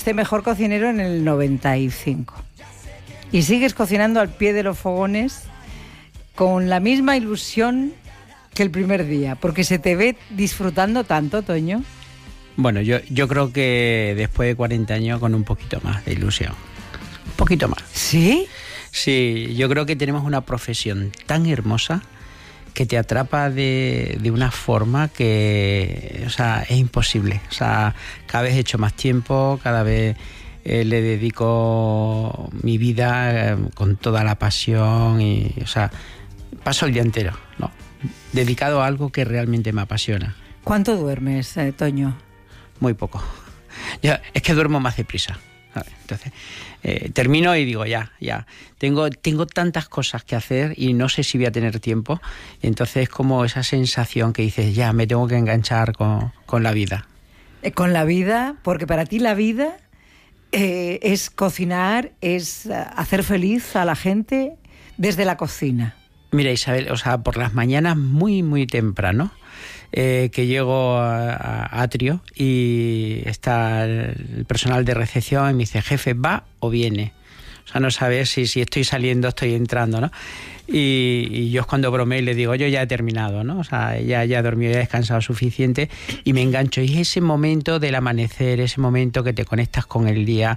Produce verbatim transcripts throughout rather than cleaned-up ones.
fuiste mejor cocinero en el noventa y cinco. Y sigues cocinando al pie de los fogones con la misma ilusión que el primer día, porque se te ve disfrutando tanto, Toño. Bueno, yo, yo creo que después de cuarenta años con un poquito más de ilusión. Un poquito más. ¿Sí? Sí, yo creo que tenemos una profesión tan hermosa que te atrapa de, de una forma que, o sea, es imposible. O sea, cada vez he hecho más tiempo, cada vez eh, le dedico mi vida eh, con toda la pasión y, o sea, paso el día entero, ¿no? Dedicado a algo que realmente me apasiona. ¿Cuánto duermes, eh, Toño? Muy poco. Yo, es que duermo más deprisa. Entonces, eh, termino y digo, ya, ya. Tengo, tengo tantas cosas que hacer y no sé si voy a tener tiempo. Entonces, es como esa sensación que dices, ya, me tengo que enganchar con, con la vida. Eh, con la vida, porque para ti la vida eh, es cocinar, es hacer feliz a la gente desde la cocina. Mira, Isabel, o sea, por las mañanas muy, muy temprano, eh, que llego a, a Atrio y está el personal de recepción y me dice, jefe, ¿va o viene? O sea, no sabes si, si estoy saliendo, estoy entrando, ¿no? Y, y yo cuando bromeo le digo, yo ya he terminado, ¿no? O sea, ya, ya he dormido, ya he descansado suficiente y me engancho. Y es ese momento del amanecer, ese momento que te conectas con el día,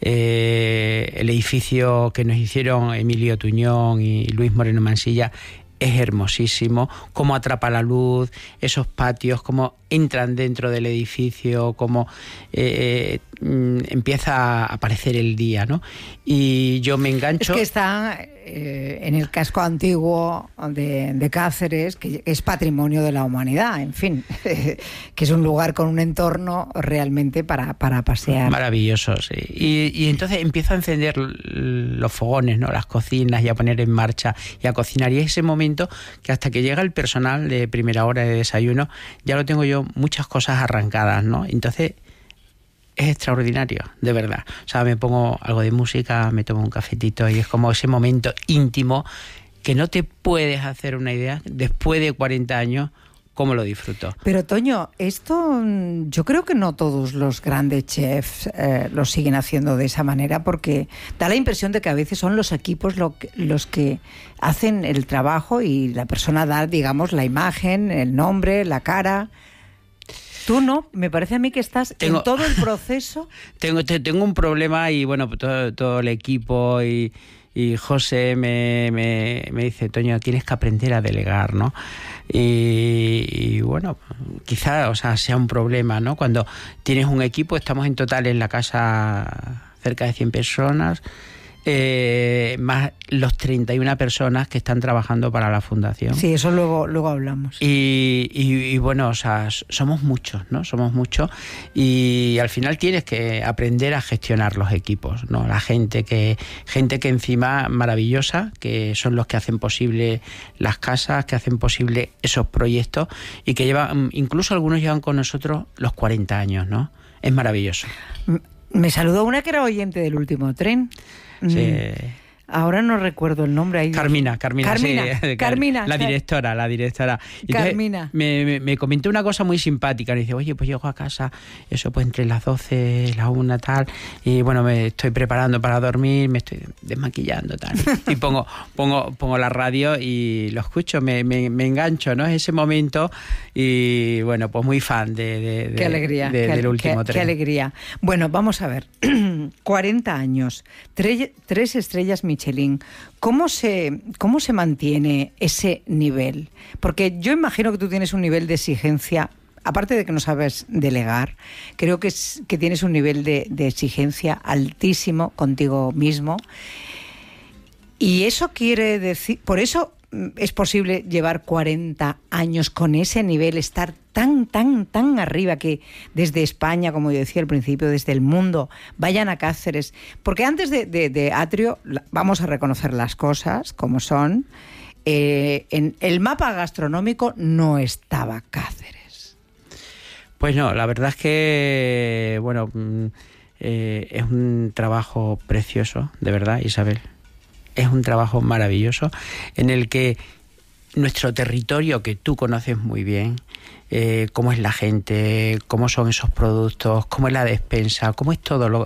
eh, el edificio que nos hicieron Emilio Tuñón y Luis Moreno Mansilla, es hermosísimo, cómo atrapa la luz, esos patios, cómo entran dentro del edificio, cómo eh, eh, empieza a aparecer el día, ¿no? Y yo me engancho... Es que está eh, en el casco antiguo de, de Cáceres, que es patrimonio de la humanidad, en fin, que es un lugar con un entorno realmente para, para pasear. Maravilloso, sí. Y, y entonces empiezo a encender los fogones, ¿no? Las cocinas y a poner en marcha y a cocinar. Y es ese momento que hasta que llega el personal de primera hora de desayuno, ya lo tengo yo muchas cosas arrancadas, ¿no? Entonces es extraordinario, de verdad. O sea, me pongo algo de música, me tomo un cafetito y es como ese momento íntimo que no te puedes hacer una idea después de cuarenta años cómo lo disfruto. Pero Toño, esto yo creo que no todos los grandes chefs eh, lo siguen haciendo de esa manera, porque da la impresión de que a veces son los equipos lo que, los que hacen el trabajo y la persona da, digamos, la imagen, el nombre, la cara. Tú no, me parece a mí que estás tengo, en todo el proceso. tengo, tengo un problema y bueno, todo, todo el equipo y, y José me, me, me dice, Toño, tienes que aprender a delegar, ¿no? Y, y bueno, quizá, o sea, sea un problema, ¿no? Cuando tienes un equipo, estamos en total en la casa cerca de cien personas, eh, más los treinta y una personas que están trabajando para la fundación. Sí, eso luego, luego hablamos. Y, y, y bueno, o sea, somos muchos, ¿no? Somos muchos y al final tienes que aprender a gestionar los equipos, ¿no? La gente que, gente que encima maravillosa, que son los que hacen posible las casas, que hacen posible esos proyectos y que llevan, incluso algunos llevan con nosotros los cuarenta años, ¿no? Es maravilloso. Me saludó una que era oyente del Último Tren. Sí. Ahora no recuerdo el nombre. Ahí Carmina, Carmina, Carmina, sí, Carmina, la directora, la directora. Entonces, Carmina. Me, me, me comentó una cosa muy simpática. Me dice, oye, pues llego a casa, eso pues entre las doce, la una, tal, y bueno, me estoy preparando para dormir, me estoy desmaquillando, tal. Y pongo, pongo, pongo la radio y lo escucho, me, me, me engancho, ¿no? Es ese momento y bueno, pues muy fan de, de, de, qué alegría, de, qué, del Último qué, Tren. Qué alegría. Bueno, vamos a ver. cuarenta años, tres, tres estrellas Michelin. ¿Cómo se, ¿Cómo se mantiene ese nivel? Porque yo imagino que tú tienes un nivel de exigencia, aparte de que no sabes delegar, creo que, es, que tienes un nivel de, de exigencia altísimo contigo mismo. Y eso quiere decir, por eso es posible llevar cuarenta años con ese nivel, estar tan, tan, tan arriba que desde España, como yo decía al principio, desde el mundo, vayan a Cáceres. Porque antes de, de, de Atrio, vamos a reconocer las cosas como son, eh, en el mapa gastronómico no estaba Cáceres. Pues no, la verdad es que, bueno, eh, es un trabajo precioso, de verdad, Isabel. Es un trabajo maravilloso en el que nuestro territorio, que tú conoces muy bien, eh, cómo es la gente, cómo son esos productos, cómo es la despensa, cómo es todo lo,